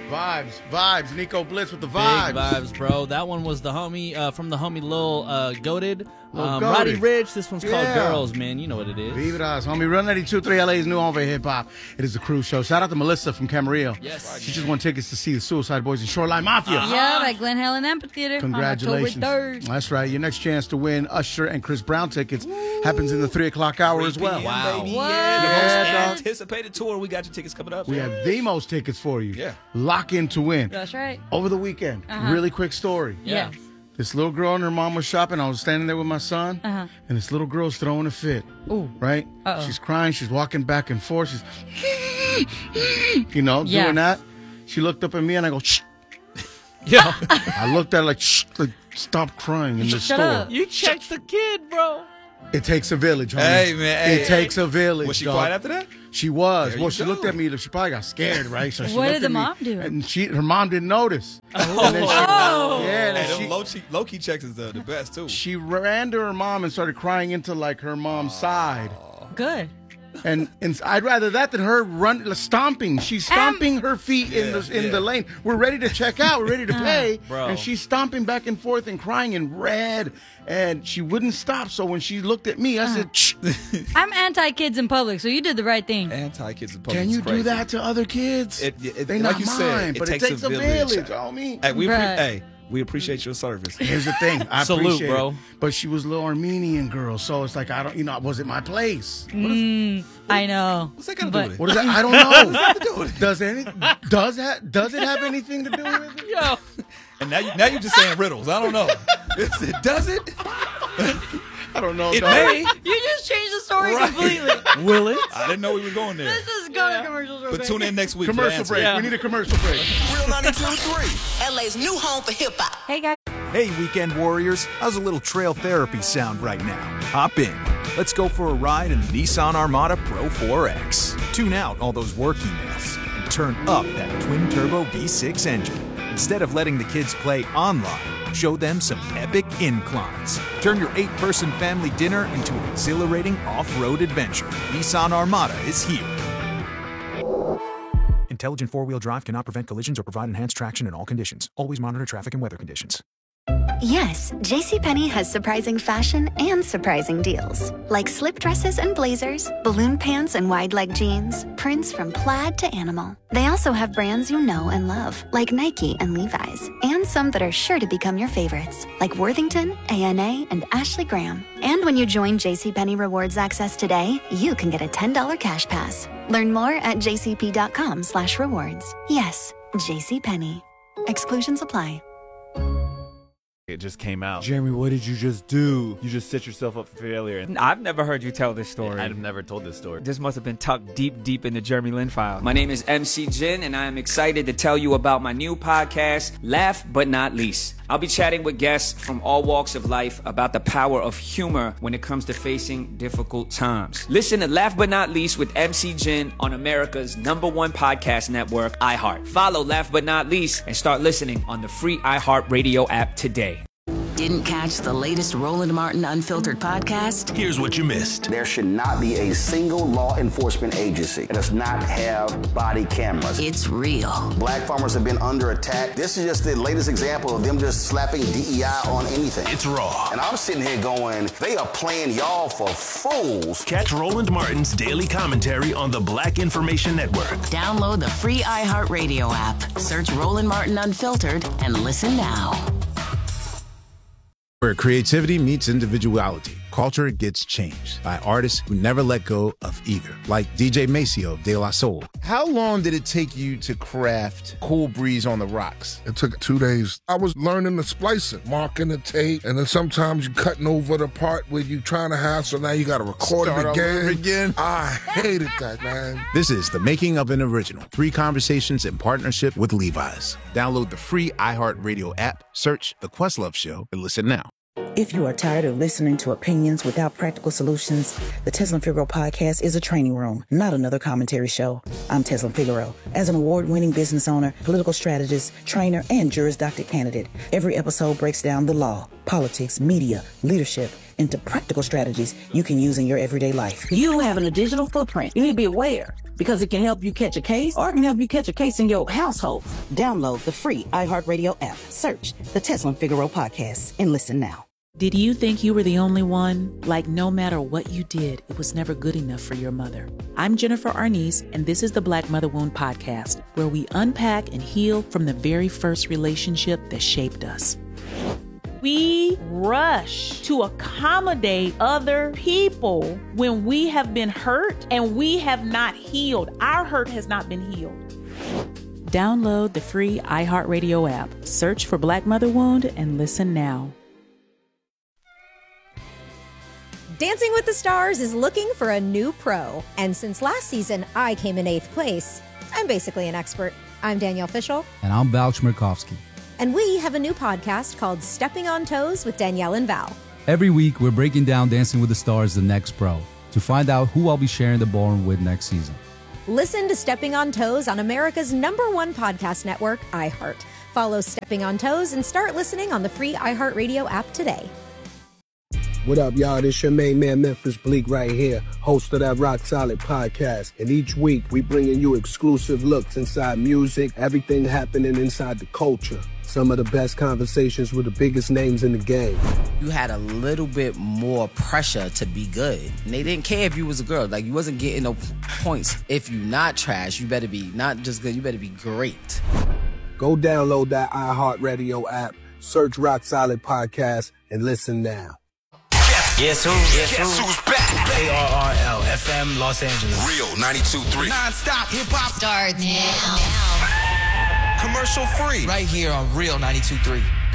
Vibes. Nico Blitz with the vibes. Big vibes, bro. That one was the homie from the homie Lil Goated. Goated. Roddy Rich. This one's called Girls, man. You know what it is. Vibras, homie. Run 92.3 LA's new home for hip-hop. It is the Cruise Show. Shout out to Melissa from Camarillo. Yes. She just won tickets to see the Suicide Boys and Shoreline Mafia. Yeah, at Glen Helen Amphitheater. Congratulations. On October 3rd. That's right. Your next chance to win Usher and Chris Brown tickets happens in the 3 o'clock hour as well. Wow. Baby. What? Yeah, the Yeah, most anticipated tour. We got your tickets coming up. We have the most tickets for you. Yeah. Lock in to win. That's right. Over the weekend, really quick story. Yeah. This little girl and her mom was shopping. I was standing there with my son, and this little girl's throwing a fit. Ooh. Right? Uh-oh. She's crying. She's walking back and forth. She's, doing that. She looked up at me, and I go, shh. Yeah. I looked at her like, shh, like, stop crying in the store. up. You checked the kid, bro. It takes a village, homie. Hey, man. It takes a village, Was she dog. quiet after that? She was. There Well, you she go. looked at me. She probably got scared, right? So she What looked did the at me, mom do? And her mom didn't notice. And then Hey, them low-key checks is the best, too. she ran to her mom and started crying into like her mom's side. Good. And I'd rather that than her stomping. She's stomping her feet in the lane. We're ready to check out. We're ready to pay. Bro. And she's stomping back and forth and crying in red. And she wouldn't stop. So when she looked at me, I said, shh. I'm anti-kids in public, so you did the right thing. Anti-kids in public Can is you crazy. do that to other kids? It, They like not you mine, said, but it takes a village, homie. Hey, we appreciate your service. Here's the thing. I Salute, appreciate bro. it. But she was a little Armenian girl, so it's like, was it my place? I know. What's that got to do But- with it? What is that? I don't know. Does it have anything to do with it? Yo. And now you're just saying riddles. I don't know. Does it? I don't know. It dog. may. You just changed the story completely. Will it? I didn't know we were going there. Let's just go to commercials real But quick. tune in next week. for the Commercial answer. break. Yeah. We need a commercial break. Real 92.3, LA's new home for hip hop. Hey, guys. Hey, weekend warriors, how's a little trail therapy sound right now? Hop in. Let's go for a ride in the Nissan Armada Pro 4X. Tune out all those work emails and turn up that twin-turbo V6 engine. Instead of letting the kids play online, show them some epic inclines. Turn your 8-person family dinner into an exhilarating off-road adventure. Nissan Armada is here. Intelligent four-wheel drive cannot prevent collisions or provide enhanced traction in all conditions. Always monitor traffic and weather conditions. Yes, JCPenney has surprising fashion and surprising deals. Like slip dresses and blazers, balloon pants and wide leg jeans, prints from plaid to animal. They also have brands you know and love, like Nike and Levi's, and some that are sure to become your favorites, like Worthington, A&A, and Ashley Graham. And when you join JCPenney Rewards Access today, you can get a $10 cash pass. Learn more at jcp.com/rewards. Yes, JCPenney. Exclusions apply. It just came out. Jeremy, what did you just do? You just set yourself up for failure. I've never heard you tell this story. I've never told this story. This must have been tucked deep in the Jeremy Lin file. My name is MC Jin, and I am excited to tell you about my new podcast, Laugh But Not Least. I'll be chatting with guests from all walks of life about the power of humor when it comes to facing difficult times. Listen to Laugh But Not Least with MC Jin on America's #1 podcast network, iHeart. Follow Laugh But Not Least and start listening on the free iHeart Radio app today. Didn't catch the latest Roland Martin Unfiltered podcast? Here's what you missed. There should not be a single law enforcement agency that does not have body cameras. It's real. Black farmers have been under attack. This is just the latest example of them just slapping DEI on anything. It's raw. And I'm sitting here going, they are playing y'all for fools. Catch Roland Martin's daily commentary on the Black Information Network. Download the free iHeartRadio app. Search Roland Martin Unfiltered and listen now. Where creativity meets individuality, culture gets changed by artists who never let go of either, like DJ Maceo of De La Soul. How long did it take you to craft Cool Breeze on the Rocks? It took 2 days. I was learning the splicing, marking the tape, and then sometimes you cutting over the part where you trying to have, so now you got to record Start it over again. I hated that, man. This is The Making of an Original. 3 conversations in partnership with Levi's. Download the free iHeartRadio app, search The Questlove Show, and listen now. If you are tired of listening to opinions without practical solutions, the Teslin Figaro podcast is a training room, not another commentary show. I'm Teslin Figaro. As an award-winning business owner, political strategist, trainer, and Juris Doctor candidate, every episode breaks down the law, politics, media, leadership, into practical strategies you can use in your everyday life. You having a digital footprint. You need to be aware. because it can help you catch a case or it can help you catch a case in your household. Download the free iHeartRadio app. Search the Tesla and Figaro podcast and listen now. Did you think you were the only one? Like, no matter what you did, it was never good enough for your mother. I'm Jennifer Arnice, and this is the Black Mother Wound Podcast, where we unpack and heal from the very first relationship that shaped us. We rush to accommodate other people when we have been hurt and we have not healed. Our hurt has not been healed. Download the free iHeartRadio app. Search for Black Mother Wound and listen now. Dancing with the Stars is looking for a new pro. And since last season, I came in 8th place. I'm basically an expert. I'm Danielle Fishel. And I'm Val Chmerkovskiy. And we have a new podcast called Stepping on Toes with Danielle and Val. Every week, we're breaking down Dancing with the Stars, the next pro, to find out who I'll be sharing the ballroom with next season. Listen to Stepping on Toes on America's #1 podcast network, iHeart. Follow Stepping on Toes and start listening on the free iHeartRadio app today. What up, y'all? This your main man, Memphis Bleak, right here, host of that Rock Solid podcast. And each week, we bringing you exclusive looks inside music, everything happening inside the culture. Some of the best conversations with the biggest names in the game. You had a little bit more pressure to be good. And they didn't care if you was a girl. Like, you wasn't getting no points. If you not trash, you better be not just good, you better be great. Go download that iHeartRadio app, search Rock Solid Podcast, and listen now. Guess who's back? ARRL FM Los Angeles. Real 92.3. Non-stop hip-hop starts now. Commercial free. Right here on Real 92.3.